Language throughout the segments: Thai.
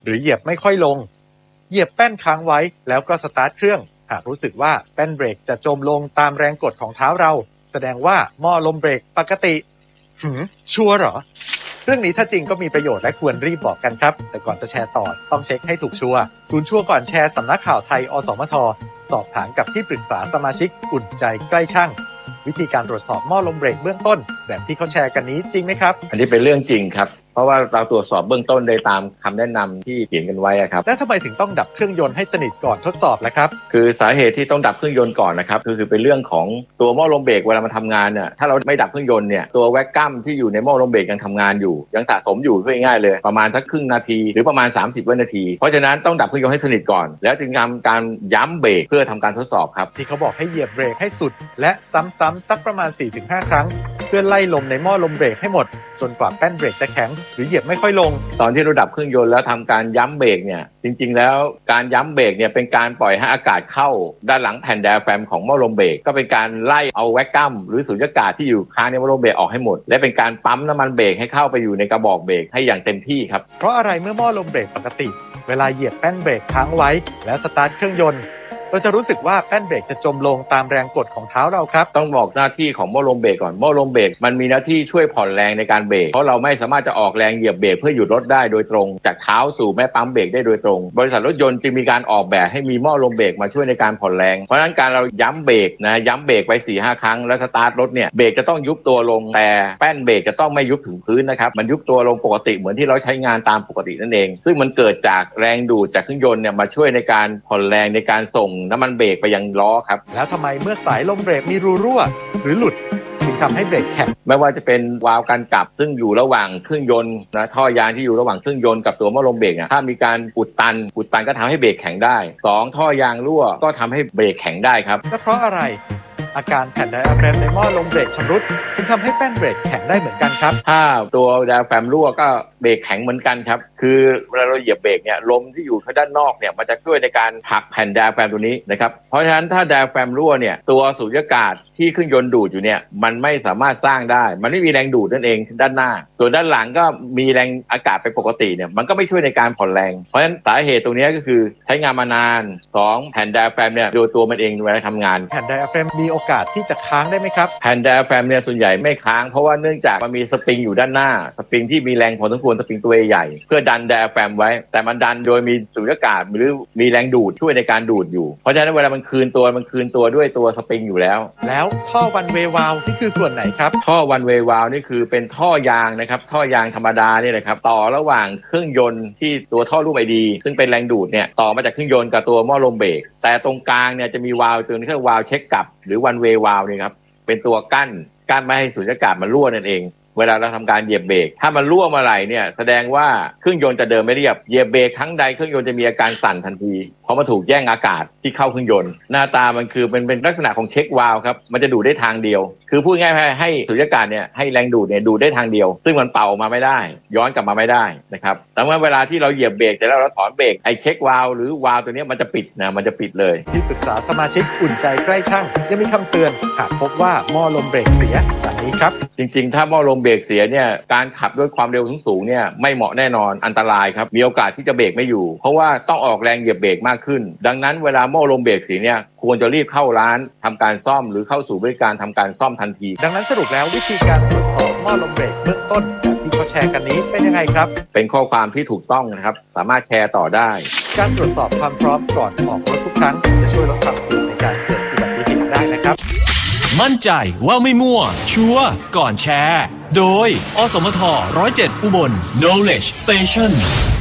หรือเหยียบไม่ค่อยลงเหยียบแป้นค้างไว้แล้วก็สตาร์ทเครื่องหากรู้สึกว่าแป้นเบรกจะจมลงตามแรงกดของเท้าเราแสดงว่าหม้อลมเบรกปกติชัวร์เหรอเรื่องนี้ถ้าจริงก็มีประโยชน์และควรรีบบอกกันครับแต่ก่อนจะแชร์ต่อต้องเช็คให้ถูกชัวร์ศูนย์ชัวร์ก่อนแชร์สำนักข่าวไทยอสมทสอบถามกับที่ปรึกษาสมาชิกอุ่นใจใกล้ช่างวิธีการตรวจสอบหม้อลมเบรกเบื้องต้นแบบที่เขาแชร์กันนี้จริงไหมครับอันนี้เป็นเรื่องจริงครับเพราะว่าเราตรวจสอบเบื้องต้นได้ตามคำแนะนำที่เขียนกันไว้ครับแล้วทำไมถึงต้องดับเครื่องยนต์ให้สนิทก่อนทดสอบล่ะครับคือสาเหตุที่ต้องดับเครื่องยนต์ก่อนนะครับคือเป็นเรื่องของตัวหม้อลมเบรกเวลามันทำงานเนี่ยถ้าเราไม่ดับเครื่องยนต์เนี่ยตัวแวคกัมที่อยู่ในหม้อลมเบรกยังทำงานอยู่ยังสะสมอยู่ง่ายๆเลยประมาณสักครึ่งนาทีหรือประมาณ30วินาทีเพราะฉะนั้นต้องดับเครื่องยนต์ให้สนิทก่อนแล้วจึงทำการย้ำเบรกเพื่อทำการทดสอบครับที่เขาบอกให้เหยียบเบรกให้สุดและซ้ำๆสักประมาณ 4-5 ครั้งเพื่อไล่ลมในหม้อลมเบรกให้หมดจนกว่าแป้นเบรกจะแข็งหรือเหยียบไม่ค่อยลงตอนที่เราดับเครื่องยนต์แล้วทำการย้ำเบรกเนี่ยจริงๆแล้วการย้ำเบรกเนี่ยเป็นการปล่อยให้อากาศเข้าด้านหลังแผ่นไดอะแฟรมของหม้อลมเบรกก็เป็นการไล่เอาแวคกัมหรือสุญญากาศที่อยู่ค้างในหม้อลมเบรกออกให้หมดและเป็นการปั๊มน้ำมันเบรกให้เข้าไปอยู่ในกระบอกเบรกให้อย่างเต็มที่ครับเพราะอะไรเมื่อหม้อลมเบรกปกติเวลาเหยียบแป้นเบรกค้างไว้แล้วสตาร์ทเครื่องยนต์เราจะรู้สึกว่าแป้นเบรกจะจมลงตามแรงกดของเท้าเราครับต้องบอกหน้าที่ของหม้อลมเบรกก่อนหม้อลมเบรกมันมีหน้าที่ช่วยผ่อนแรงในการเบรกเพราะเราไม่สามารถจะออกแรงเหยียบเบรกเพื่อหยุดรถได้โดยตรงจากเท้าสู่แม่ปั๊มเบรกได้โดยตรงบริษัทรถยนต์จึงมีการออกแบบให้มีหม้อลมเบรกมาช่วยในการผ่อนแรงเพราะฉะนั้นการเราย้ำเบรกนะย้ำเบรกไป 4-5 ครั้งแล้วสตาร์ทรถเนี่ยเบรกจะต้องยุบตัวลงแต่แป้นเบรกจะต้องไม่ยุบถึงพื้นนะครับมันยุบตัวลงปกติเหมือนที่เราใช้งานตามปกตินั่นเองซึ่งมันเกิดจากแรงดูดจากเครื่องยนต์เนี่ยมาช่วยในการผ่อนแรงในการส่งน้ำมันเบรกไปยังล้อครับแล้วทำไมเมื่อสายลมเบรกมีรูรั่วหรือหลุดจึงทำให้เบรกแข็งไม่ว่าจะเป็นวาล์วการกลับซึ่งอยู่ระหว่างเครื่องยนต์นะท่อยางที่อยู่ระหว่างเครื่องยนต์กับตัวหม้อลมเบรกถ้ามีการอุดตันก็ทำให้เบรกแข็งได้2ท่อยางรั่วก็ทำให้เบรกแข็งได้ครับและเพราะอะไรอาการแผ่นไดอะแฟรมในหม้อลมเบรกชำรุดจึงทำให้แป้นเบรกแข็งได้เหมือนกันครับถ้าตัวไดอะแฟรมรั่วก็เบรกแข็งเหมือนกันครับคือเวลาเราเหยียบเบรกเนี่ยลมที่อยู่ข้างด้านนอกเนี่ยมันจะช่วยในการผลักแผ่นไดอะแฟรมตัวนี้นะครับเพราะฉะนั้นถ้าไดอะแฟรมรั่วเนี่ยตัวสูญญากาศที่เครื่องยนต์ดูดอยู่เนี่ยมันไม่สามารถสร้างได้มันไม่มีแรงดูดนั่นเองด้านหน้าส่วนด้านหลังก็มีแรงอากาศไปปกติเนี่ยมันก็ไม่ช่วยในการผ่อนแรงเพราะฉะนั้นสาเหตุตรงนี้ก็คือใช้งานมานาน2แผ่นไดอะแฟรมเนี่ยโดยตัวมันเองเวลาทำงานแผ่นไดอะแฟรมมีโอกาสที่จะค้างได้ไหมครับแผ่นไดอะแฟรมเนี่ยส่วนใหญ่ไม่ค้างเพราะว่าเนื่องจากมันมีสปริงอยู่ด้านหน้าสปริงที่มีแรงพอสมควรสปริงตัวใหญ่เพื่อดันไดอะแฟรมไว้แต่มันดันโดยมีสูญญากาศหรือมีแรงดูดช่วยในการดูดอยู่เพราะฉะนั้นเวลามันคืนตัวด้วยตัวสปริงอยู่แล้วท่อวันเววาล์วนี่คือส่วนไหนครับท่อวันเววาล์วนี่คือเป็นท่อยางนะครับท่อยางธรรมดานี่แหละครับต่อระหว่างเครื่องยนต์ที่ตัวท่อรูปไอดีซึ่งเป็นแรงดูดเนี่ยต่อมาจากเครื่องยนต์กับตัวหม้อลมเบรกแต่ตรงกลางเนี่ยจะมีวาล์วตัวนี้คือวาล์วเช็คกลับหรือวันเววาล์วนี่ครับเป็นตัวกั้นไม่ให้สูญญากาศมันรั่วนั่นเองเวลาเราทำการเหยียบเบรกถ้ามันรั่วเมื่อไหร่เนี่ยแสดงว่าเครื่องยนต์จะเดินไม่เรียบเหยียบเบรกครั้งใดเครื่องยนต์จะมีอาการสั่นทันทีเพราะมันถูกแย่งอากาศที่เข้าเครื่องยนต์หน้าตามันคือเป็นลักษณะของเช็ควาล์วครับมันจะดูดได้ทางเดียวคือพูดง่ายๆให้สูญญากาศเนี่ยให้แรงดูดเนี่ยดูดได้ทางเดียวซึ่งมันเป่ามาไม่ได้ย้อนกลับมาไม่ได้นะครับแต่เวลาที่เราเหยียบเบรกแต่แล้วเราถอนเบรกไอ้เช็ควาล์วหรือวาล์วตัวนี้มันจะปิดนะมันจะปิดเลยที่ปรึกษาสมาชิกอุ่นใจใกล้ช่างยังมีคำเตือนหากพบว่าหม้อลมเบรกเสียแบบนี้ครับจริงๆถ้าหม้อลมเบรกเสียเนี่ยการขับด้วยความเร็วสูงเนี่ยไม่เหมาะแน่นอนอันตรายครับมีโอกาสที่จะเบรกไม่อยู่เพราะว่าต้องออกแรงเหยียบเบรกมากขึ้นดังนั้นเวลาหม้อลมเบรกเสียเนี่ยควรจะรีบเข้าร้านทำการซ่อมหรือเข้าสู่บริการทำการซ่อมทันทีดังนั้นสรุปแล้ววิธีการตรวจสอบหม้อลมเบรกเบื้องต้นแบบที่เขาแชร์กันนี้เป็นยังไงครับเป็นข้อความที่ถูกต้องนะครับสามารถแชร์ต่อได้การตรวจสอบความพร้อมก่อนออกรถทุกครั้งจะช่วยลดความเสี่ยงในการเกิดอุบัติเหตุได้นะครับมั่นใจว่าไม่มั่วชัวร์ก่อนแชร์โดยอสมท107อุบล Knowledge Station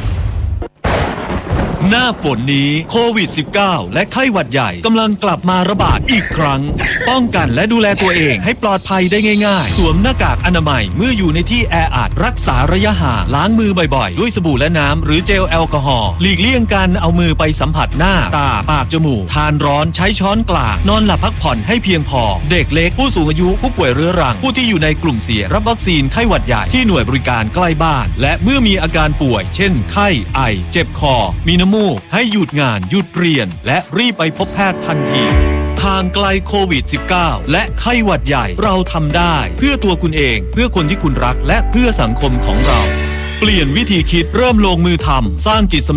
หน้าฝนนี้โควิด -19 และไข้หวัดใหญ่กำลังกลับมาระบาดอีกครั้งป้องกันและดูแลตัวเองให้ปลอดภัยได้ง่ายๆสวมหน้ากากอนามัยเมื่ออยู่ในที่แออัดรักษาระยะห่างล้างมือบ่อยๆด้วยสบู่และน้ำหรือเจลแอลกอฮอล์หลีกเลี่ยงการเอามือไปสัมผัสหน้าตาปากจมูกทานร้อนใช้ช้อนกลางนอนหลับพักผ่อนให้เพียงพอเด็กเล็กผู้สูงอายุผู้ป่วยเรื้อรังผู้ที่อยู่ในกลุ่มเสี่ยงรับวัคซีนไข้หวัดใหญ่ที่หน่วยบริการใกล้บ้านและเมื่อมีอาการป่วยเช่นไข้ไอเจ็บคอมีน้ำมูกให้หยุดงานหยุดเรียนและรีบไปพบแพทย์ทันทีห่างไกลโควิด -19 และไข้หวัดใหญ่เราทำได้เพื่อตัวคุณเองเพื่อคนที่คุณรักและเพื่อสังคมของเราเปลี่ยนวิธีคิดเริ่มลงมือทำสร้างจิตสำนึก